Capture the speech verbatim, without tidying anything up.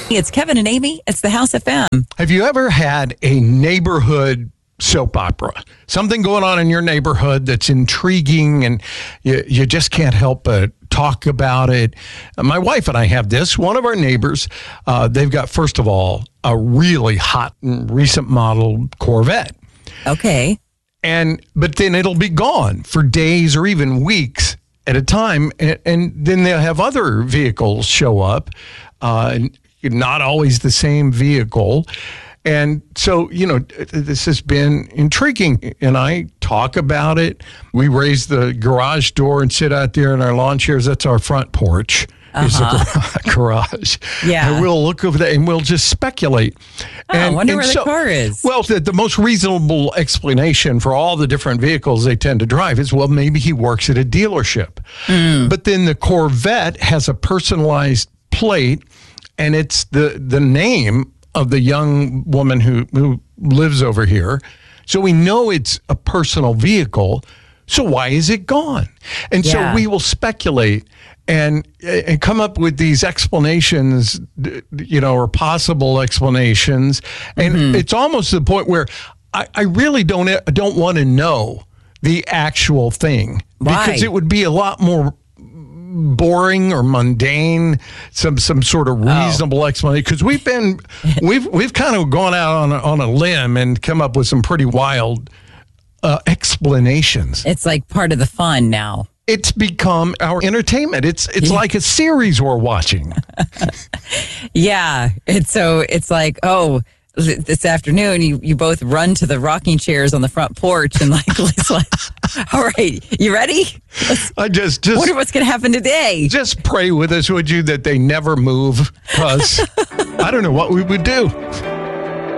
It's Kevin and Amy. It's the House F M. Have you ever had a neighborhood soap opera? Something going on in your neighborhood that's intriguing and you, you just can't help but talk about it. My wife and I have this. One of our neighbors, uh, they've got, first of all, a really hot and recent model Corvette. Okay. And but then it'll be gone for days or even weeks at a time. And, and then they'll have other vehicles show up, uh, not always the same vehicle. And so, you know, this has been intriguing, and I talk about it. We raise the garage door and sit out there in our lawn chairs. That's our front porch. Uh-huh. Is the garage. Yeah. And we'll look over there and we'll just speculate. Oh, and, I wonder and where so, the car is. Well, the, the most reasonable explanation for all the different vehicles they tend to drive is, well, maybe he works at a dealership. Mm. But then the Corvette has a personalized plate, and it's the, the name of the young woman who, who lives over here. So we know it's a personal vehicle. So why is it gone? And Yeah. so we will speculate and and come up with these explanations, you know, or possible explanations. And mm-hmm. it's almost to the point where I, I really don't don't want to know the actual thing. Why? Because it would be a lot more boring or mundane, some some sort of reasonable oh. explanation. Because we've been we've we've kind of gone out on a, on a limb and come up with some pretty wild uh, explanations. It's like part of the fun now. It's become our entertainment. It's it's yeah. like a series we're watching. Yeah, it's so it's like, oh, this afternoon you, you both run to the rocking chairs on the front porch and like, it's like, all right, you ready? Let's, I just just wonder what's going to happen today. Just pray with us, would you, that they never move, because I don't know what we would do.